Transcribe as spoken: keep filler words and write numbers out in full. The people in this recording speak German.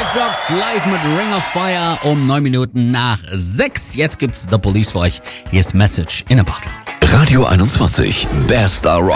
Matchbox live mit Ring of Fire um neun Minuten nach sechs. Jetzt gibt's The Police für euch. Hier ist Message in a Bottle. Radio einundzwanzig, Best Star Rock.